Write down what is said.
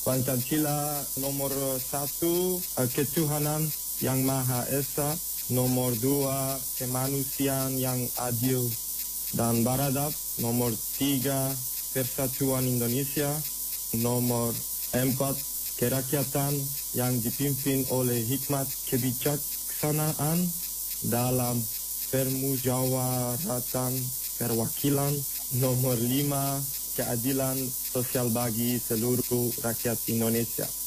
Pancasila nomor 1, ketuhanan yang Maha Esa. Nomor 2, kemanusiaan yang adil dan beradab. Nomor 3, persatuan Indonesia. Nomor 4, kerakyatan yang dipimpin oleh hikmat kebijaksanaan dalam permusyawaratan perwakilan. Nomor 5, keadilan sosial bagi seluruh rakyat Indonesia.